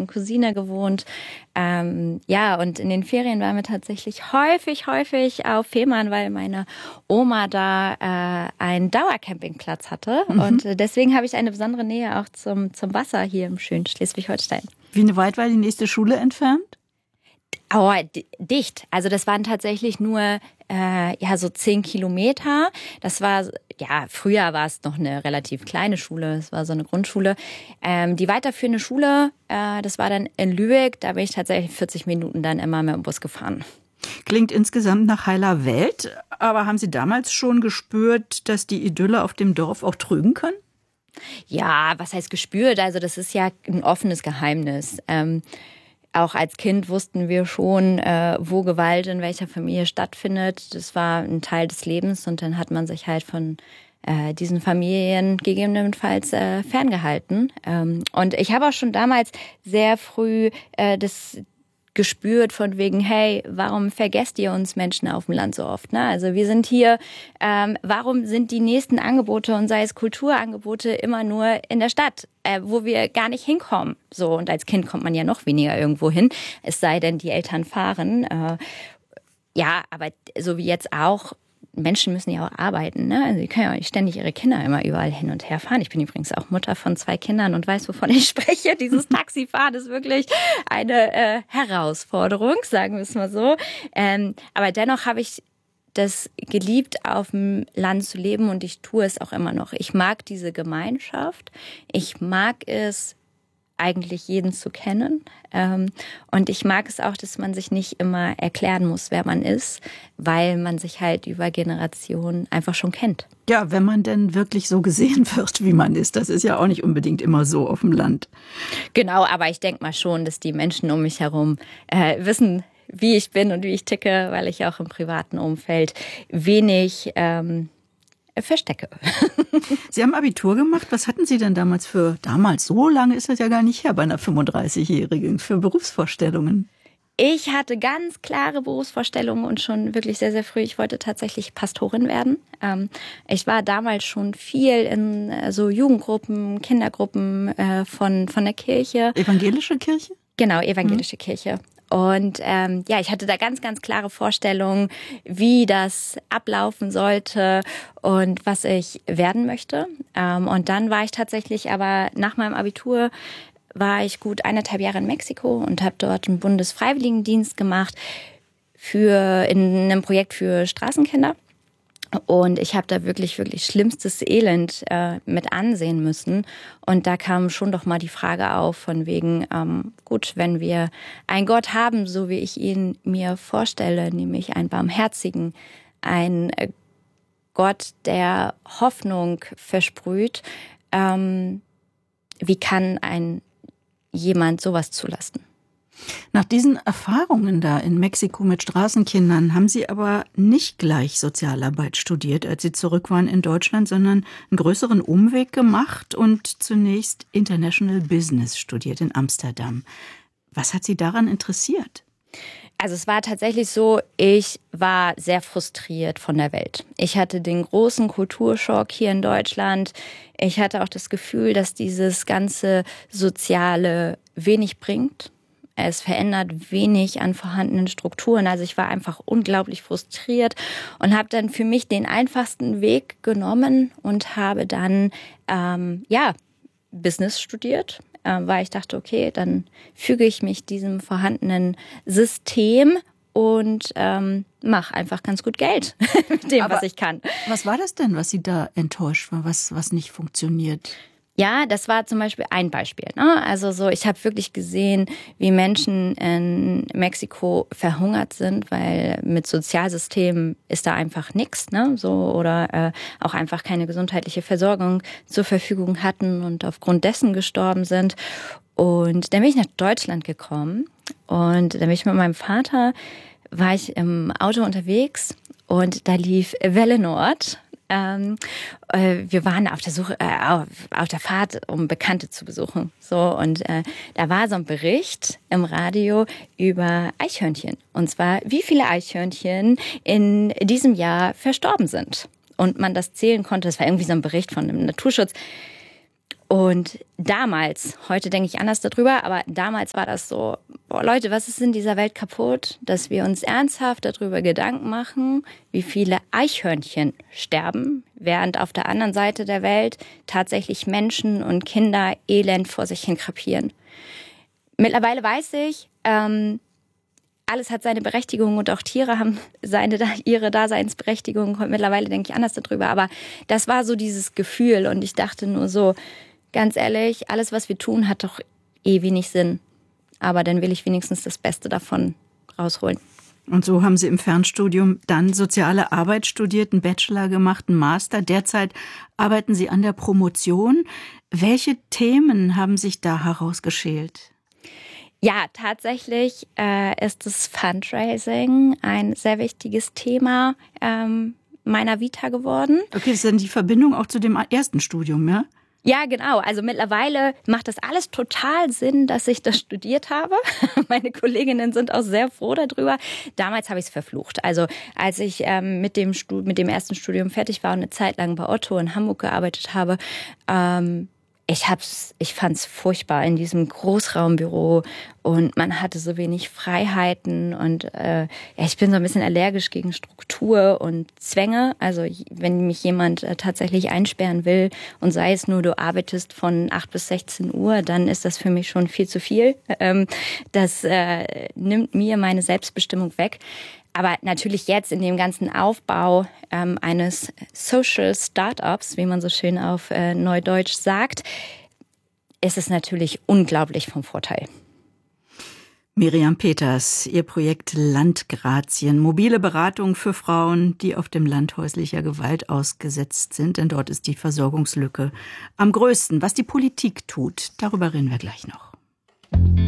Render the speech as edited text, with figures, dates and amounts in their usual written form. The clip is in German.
und Cousine gewohnt. Ja, und in den Ferien waren wir tatsächlich häufig auf Fehmarn, weil meine Oma da einen Dauercampingplatz hatte. Und deswegen habe ich eine besondere Nähe auch zum Wasser hier im schönen Schleswig-Holstein. Wie weit war die nächste Schule entfernt? Oh, dicht. Also das waren tatsächlich nur so 10 Kilometer. Das war, früher war es noch eine relativ kleine Schule. Es war so eine Grundschule. Die weiterführende Schule, das war dann in Lübeck. Da bin ich tatsächlich 40 Minuten dann immer mit dem Bus gefahren. Klingt insgesamt nach heiler Welt. Aber haben Sie damals schon gespürt, dass die Idylle auf dem Dorf auch trügen kann? Ja, was heißt gespürt? Also das ist ja ein offenes Geheimnis. Auch als Kind wussten wir schon, wo Gewalt in welcher Familie stattfindet. Das war ein Teil des Lebens und dann hat man sich halt von diesen Familien gegebenenfalls ferngehalten. Und ich habe auch schon damals sehr früh das gespürt von wegen, hey, warum vergesst ihr uns Menschen auf dem Land so oft? Ne? Also wir sind hier, warum sind die nächsten Angebote und sei es Kulturangebote immer nur in der Stadt, wo wir gar nicht hinkommen? So, und als Kind kommt man ja noch weniger irgendwo hin, es sei denn, die Eltern fahren. Aber so wie jetzt auch, Menschen müssen ja auch arbeiten, ne? Also die können ja auch nicht ständig ihre Kinder immer überall hin und her fahren. Ich bin übrigens auch Mutter von 2 Kindern und weiß, wovon ich spreche. Dieses Taxifahren ist wirklich eine Herausforderung, sagen wir es mal so. Aber dennoch habe ich das geliebt, auf dem Land zu leben und ich tue es auch immer noch. Ich mag diese Gemeinschaft. Ich mag es, eigentlich jeden zu kennen. Und ich mag es auch, dass man sich nicht immer erklären muss, wer man ist, weil man sich halt über Generationen einfach schon kennt. Ja, wenn man denn wirklich so gesehen wird, wie man ist. Das ist ja auch nicht unbedingt immer so auf dem Land. Genau, aber ich denke mal schon, dass die Menschen um mich herum wissen, wie ich bin und wie ich ticke, weil ich auch im privaten Umfeld wenig verstecke. Sie haben Abitur gemacht. Was hatten Sie denn damals so lange ist das ja gar nicht her, bei einer 35-Jährigen, für Berufsvorstellungen? Ich hatte ganz klare Berufsvorstellungen und schon wirklich sehr, sehr früh. Ich wollte tatsächlich Pastorin werden. Ich war damals schon viel in so Jugendgruppen, Kindergruppen von der Kirche. Evangelische Kirche? Genau, evangelische Kirche. Und ich hatte da ganz, ganz klare Vorstellungen, wie das ablaufen sollte und was ich werden möchte. Und dann war ich tatsächlich aber nach meinem Abitur war ich gut 1,5 Jahre in Mexiko und habe dort einen Bundesfreiwilligendienst gemacht in einem Projekt für Straßenkinder. Und ich habe da wirklich, wirklich schlimmstes Elend mit ansehen müssen. Und da kam schon doch mal die Frage auf von wegen, wenn wir einen Gott haben, so wie ich ihn mir vorstelle, nämlich einen barmherzigen, einen Gott, der Hoffnung versprüht, wie kann jemand sowas zulassen? Nach diesen Erfahrungen da in Mexiko mit Straßenkindern haben Sie aber nicht gleich Sozialarbeit studiert, als Sie zurück waren in Deutschland, sondern einen größeren Umweg gemacht und zunächst International Business studiert in Amsterdam. Was hat Sie daran interessiert? Also es war tatsächlich so, ich war sehr frustriert von der Welt. Ich hatte den großen Kulturschock hier in Deutschland. Ich hatte auch das Gefühl, dass dieses ganze Soziale wenig bringt. Es verändert wenig an vorhandenen Strukturen. Also ich war einfach unglaublich frustriert und habe dann für mich den einfachsten Weg genommen und habe dann Business studiert, weil ich dachte, okay, dann füge ich mich diesem vorhandenen System und mache einfach ganz gut Geld mit dem, was ich kann. Was war das denn, was Sie da enttäuscht war, was nicht funktioniert? Ja, das war zum Beispiel ein Beispiel. Ne? Also so, ich habe wirklich gesehen, wie Menschen in Mexiko verhungert sind, weil mit Sozialsystemen ist da einfach nichts, ne? So, oder auch einfach keine gesundheitliche Versorgung zur Verfügung hatten und aufgrund dessen gestorben sind. Und dann bin ich nach Deutschland gekommen und dann bin ich mit meinem Vater, war ich im Auto unterwegs und da lief Welle Nord. Wir waren auf der Suche, auf der Fahrt, um Bekannte zu besuchen. So, und da war so ein Bericht im Radio über Eichhörnchen. Und zwar, wie viele Eichhörnchen in diesem Jahr verstorben sind. Und man das zählen konnte. Das war irgendwie so ein Bericht von dem Naturschutz. Und damals, heute denke ich anders darüber, aber damals war das so, boah Leute, was ist in dieser Welt kaputt, dass wir uns ernsthaft darüber Gedanken machen, wie viele Eichhörnchen sterben, während auf der anderen Seite der Welt tatsächlich Menschen und Kinder elend vor sich hin krepieren. Mittlerweile weiß ich, alles hat seine Berechtigung und auch Tiere haben ihre Daseinsberechtigung. Mittlerweile denke ich anders darüber, aber das war so dieses Gefühl und ich dachte nur so, ganz ehrlich, alles, was wir tun, hat doch wenig Sinn. Aber dann will ich wenigstens das Beste davon rausholen. Und so haben Sie im Fernstudium dann Soziale Arbeit studiert, einen Bachelor gemacht, einen Master. Derzeit arbeiten Sie an der Promotion. Welche Themen haben sich da herausgeschält? Ja, tatsächlich ist das Fundraising ein sehr wichtiges Thema meiner Vita geworden. Okay, das ist dann die Verbindung auch zu dem ersten Studium, ja? Ja, genau. Also mittlerweile macht das alles total Sinn, dass ich das studiert habe. Meine Kolleginnen sind auch sehr froh darüber. Damals habe ich es verflucht. Also als ich mit dem ersten Studium fertig war und eine Zeit lang bei Otto in Hamburg gearbeitet habe, ich fand's furchtbar in diesem Großraumbüro und man hatte so wenig Freiheiten und ich bin so ein bisschen allergisch gegen Struktur und Zwänge. Also wenn mich jemand tatsächlich einsperren will und sei es nur, du arbeitest von 8 bis 16 Uhr, dann ist das für mich schon viel zu viel. Das nimmt mir meine Selbstbestimmung weg. Aber natürlich jetzt in dem ganzen Aufbau eines Social Startups, wie man so schön auf Neudeutsch sagt, ist es natürlich unglaublich vom Vorteil. Miriam Peters, Ihr Projekt Landgrazien, mobile Beratung für Frauen, die auf dem Land häuslicher Gewalt ausgesetzt sind, denn dort ist die Versorgungslücke am größten. Was die Politik tut, darüber reden wir gleich noch.